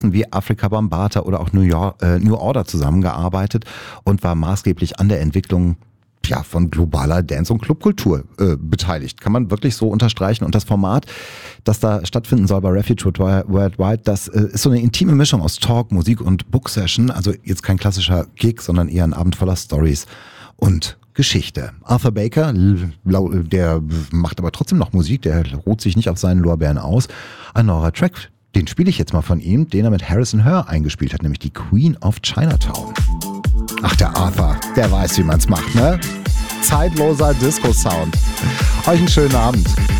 wie Afrika Bambaataa oder auch New Order zusammengearbeitet und war maßgeblich an der Entwicklung von globaler Dance- und Clubkultur beteiligt. Kann man wirklich so unterstreichen. Und das Format, das da stattfinden soll bei Refuge Worldwide, das ist so eine intime Mischung aus Talk, Musik und Book-Session. Also jetzt kein klassischer Gig, sondern eher ein Abend voller Stories und Geschichte. Arthur Baker, der macht aber trotzdem noch Musik, der ruht sich nicht auf seinen Lorbeeren aus. Ein neuer Track, den spiele ich jetzt mal von ihm, den er mit Harrison Her eingespielt hat, nämlich die Queen of Chinatown. Ach, der Arthur, der weiß, wie man's macht, ne? Zeitloser Disco-Sound. Euch einen schönen Abend.